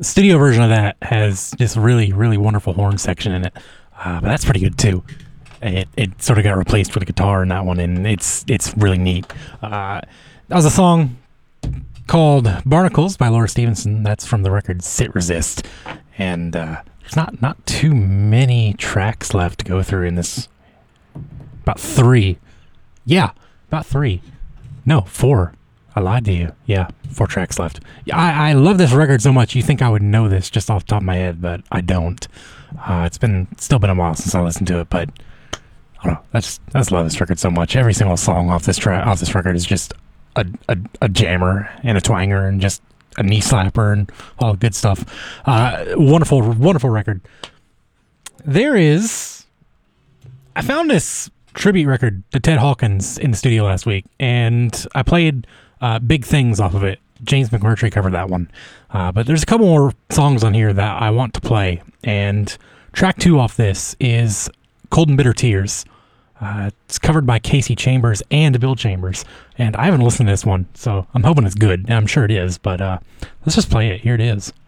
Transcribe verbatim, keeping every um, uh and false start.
studio version of that has this really, really wonderful horn section in it. Uh, but that's pretty good too. It it sort of got replaced with a guitar in that one, and it's it's really neat. Uh, that was a song called Barnacles by Laura Stevenson. That's from the record Sit Resist. And uh, there's not, not too many tracks left to go through in this. About three. Yeah, about three. No, four. I lied to you. Yeah, four tracks left. Yeah, I, I love this record so much. You think I would know this just off the top of my head, but I don't. Uh, it's been still been a while since I listened to it, but I don't know. I just, I just love this record so much. Every single song off this track off this record is just a, a a jammer and a twanger and just a knee slapper and all the good stuff. Uh, wonderful, wonderful record. There is. I found this tribute record to Ted Hawkins in the studio last week, and I played uh, Big Things off of it. James McMurtry covered that one. Uh, but there's a couple more songs on here that I want to play, and track two off this is Cold and Bitter Tears. Uh, it's covered by Casey Chambers and Bill Chambers, and I haven't listened to this one, so I'm hoping it's good, and I'm sure it is, but uh, let's just play it. Here it is.